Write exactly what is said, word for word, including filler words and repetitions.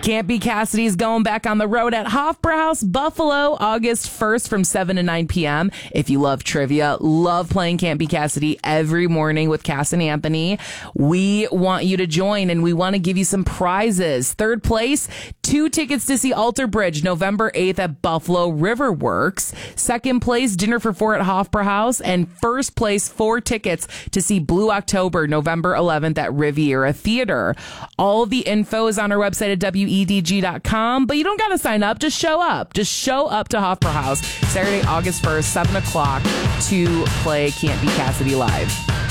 Can't Be Cassidy's going back on the road at Hofbrauhaus Buffalo, August first from seven to nine p.m. If you love trivia, love playing Can't Be Cassidy every morning with Cass and Anthony, we want you to join and we want to give you some prizes. Third place, two tickets to see Alter Bridge November eighth at Buffalo Riverworks. Second place, dinner for four at Hofbrauhaus. And first place, four tickets to see Blue October November eleventh at Riviera Theater. All the info is on our website at W E D G dot com, but you don't got to sign up. Just show up. Just show up to Hofbrauhaus Saturday, August first, seven o'clock to play Can't Be Cassidy live.